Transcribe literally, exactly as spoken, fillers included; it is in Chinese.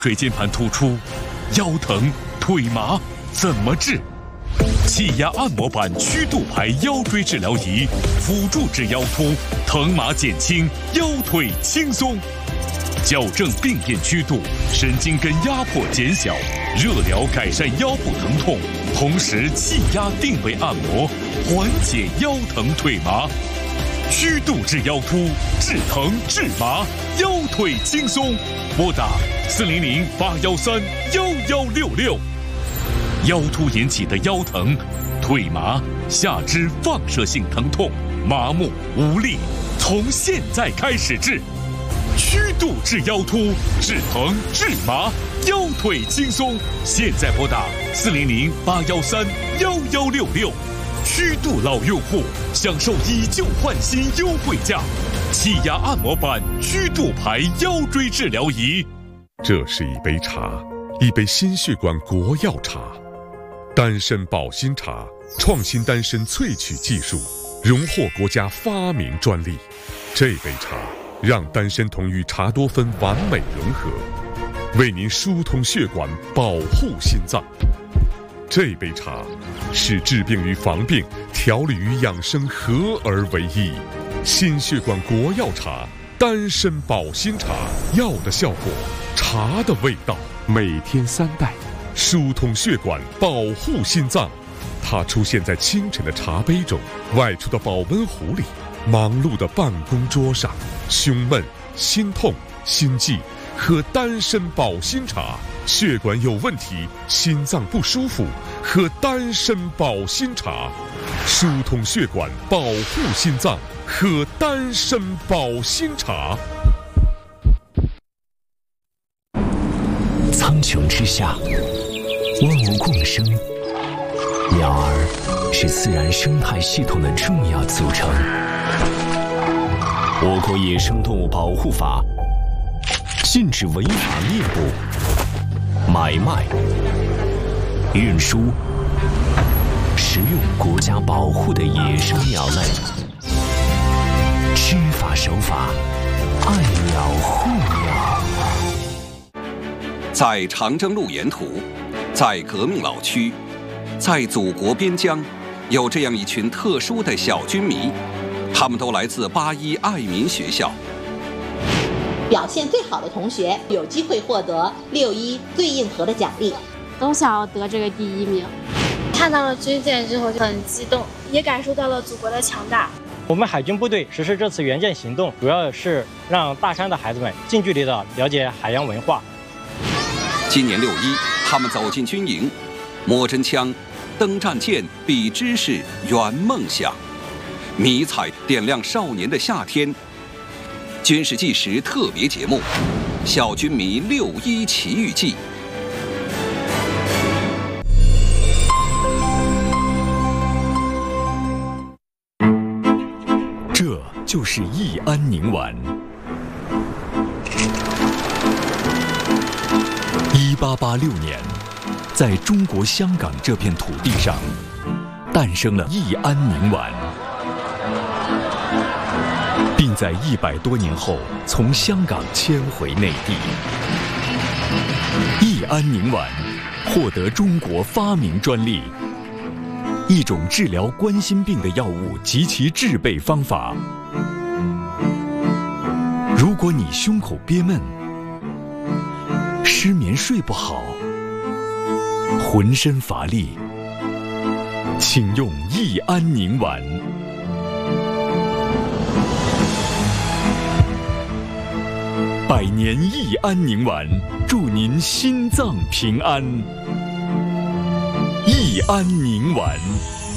椎间盘突出、腰疼、腿麻怎么治？气压按摩板曲度牌腰椎治疗仪，辅助治腰突，疼麻减轻，腰腿轻松。矫正病变曲度，神经根压迫减小，热疗改善腰部疼痛，同时气压定位按摩，缓解腰疼腿麻。曲度治腰突，治疼治麻，腰腿轻松。拨打四零零八幺三幺幺六六。腰突引起的腰疼、腿麻、下肢放射性疼痛、麻木无力，从现在开始治。曲度治腰突，治疼治麻，腰腿轻松。现在拨打四零零八幺三幺幺六六。曲度老用户享受以旧换新优惠价，气压按摩板曲度牌腰椎治疗仪。 这是一杯茶，一杯心血管国药茶，丹参保心茶，创新丹参萃取技术，荣获国家发明专利。这杯茶让丹参同与茶多酚完美融合，为您疏通血管，保护心脏。这杯茶是治病与防病、调理与养生合而为一。心血管国药茶，丹参保心茶，药的效果，茶的味道，每天三袋，疏通血管，保护心脏。它出现在清晨的茶杯中，外出的保温壶里，忙碌的办公桌上。胸闷、心痛、心悸，喝丹参保心茶。血管有问题，心脏不舒服，喝丹参保心茶。疏通血管，保护心脏，喝丹参保心茶。 苍穹之下，万物共生，鸟儿是自然生态系统的重要组成。我国野生动物保护法禁止违法猎捕、买卖、运输、食用国家保护的野生鸟类。知法守法，爱鸟护鸟。 在长征路沿途，在革命老区，在祖国边疆，有这样一群特殊的小军迷，他们都来自八一爱民学校。 表现最好的同学有机会获得六一最硬核的奖励。 都想要得这个第一名。 看到了军舰之后就很激动，也感受到了祖国的强大。 我们海军部队实施这次援建行动，主要是让大山的孩子们近距离的了解海洋文化。 今年六一，他们走进军营，摸真枪，登战舰，比知识，圆梦想，迷彩点亮少年的夏天。军事纪实特别节目《小军迷六一奇遇记》。 这就是益安宁丸。一八八六年，在中国香港这片土地上，诞生了益安宁丸，并在一百多年后从香港迁回内地。益安宁丸获得中国发明专利，一种治疗冠心病的药物及其制备方法。如果你胸口憋闷、失眠睡不好、浑身乏力，请用益安宁丸。百年益安宁丸，祝您心脏平安。益安宁丸。